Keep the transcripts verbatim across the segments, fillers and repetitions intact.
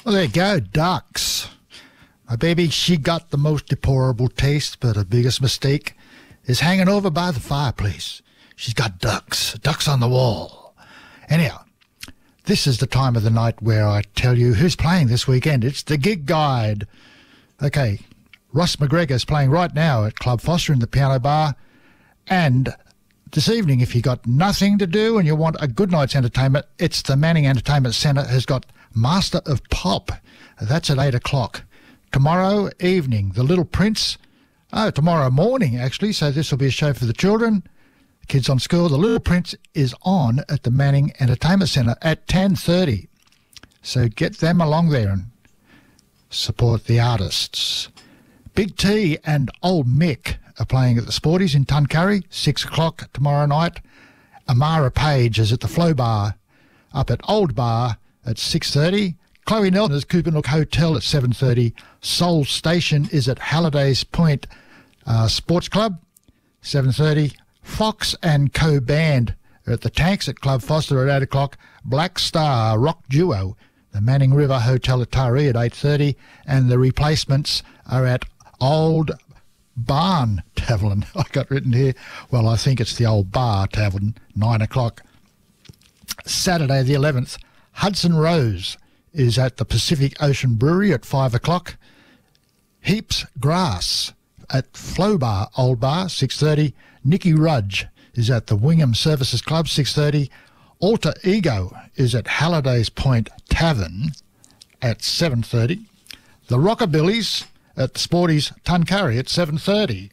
Well, there you go, ducks. My baby, she got the most deplorable taste, but her biggest mistake is hanging over by the fireplace. She's got ducks, ducks on the wall. Anyhow, this is the time of the night where I tell you who's playing this weekend. It's the Gig Guide. Okay, Ross McGregor's playing right now at Club Foster in the Piano Bar. And this evening, if you got nothing to do and you want a good night's entertainment, it's the Manning Entertainment Centre has got Master of Pop. That's at eight o'clock. Tomorrow evening, The Little Prince. Oh, tomorrow morning, actually, so this will be a show for the children. Kids on school. The Little Prince is on at the Manning Entertainment Centre at ten thirty. So get them along there and support the artists. Big T and Old Mick are playing at the Sporties in Tuncurry, six o'clock tomorrow night. Amara Page is at the Flow Bar up at Old Bar at six thirty. Chloe Nelson is Coopanook Hotel at seven thirty. Soul Station is at Halliday's Point uh, Sports Club, seven thirty. Fox and Co Band are at the Tanks at Club Foster at eight o'clock. Black Star Rock Duo, the Manning River Hotel at Taree at eight thirty. And the Replacements are at Old Barn Tavern. I got written here. Well, I think it's the Old Bar Tavern, nine o'clock. Saturday the eleventh, Hudson Rose is at the Pacific Ocean Brewery at five o'clock. Heaps Grass at Flow Bar, Old Bar, six thirty. Nicky Rudge is at the Wingham Services Club, six thirty. Alter Ego is at Halliday's Point Tavern at seven thirty. The Rockabillys at the Sporties Tuncurry at seven thirty.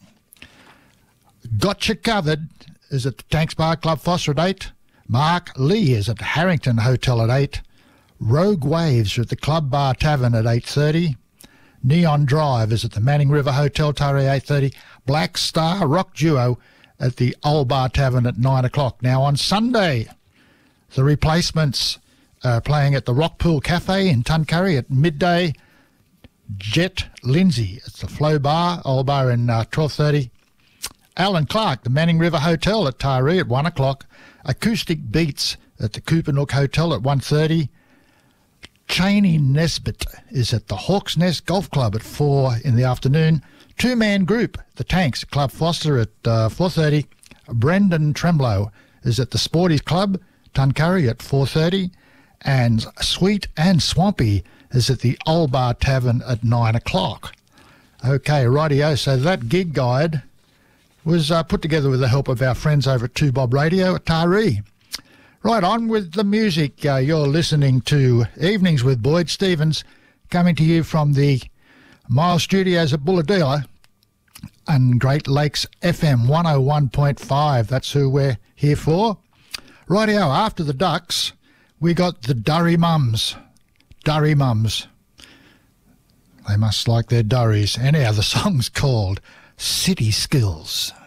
Gotcha Covered is at the Tanks Bar Club Foster at eight. Mark Lee is at the Harrington Hotel at eight. Rogue Waves are at the Club Bar Tavern at eight thirty. Neon Drive is at the Manning River Hotel Taree eight thirty. Black Star Rock Duo at the Old Bar Tavern at nine o'clock. Now on Sunday, the Replacements are playing at the Rockpool Cafe in Tuncurry at midday. Jet Lindsay at the Flow Bar, Old Bar in uh, twelve thirty. Alan Clark, the Manning River Hotel at Taree at one o'clock. Acoustic Beats at the Coopanook Hotel at one thirty. Cheney Nesbitt is at the Hawks Nest Golf Club at four in the afternoon. Two-man group, the Tanks, Club Foster at uh, four thirty. Brendan Tremlow is at the Sporties Club, Tuncurry at four thirty. And Sweet and Swampy is at the Old Bar Tavern at nine o'clock. Okay, rightio. So that Gig Guide was uh, put together with the help of our friends over at two Bob Radio at Taree. Right, on with the music. Uh, you're listening to Evenings with Boyd Stevens, coming to you from the Miles Studios at Bulladilla and Great Lakes F M one oh one point five. That's who we're here for. Rightio, after the Ducks, we got the Durry Mums. Durry Mums. They must like their durries. Anyhow, the song's called City Skills.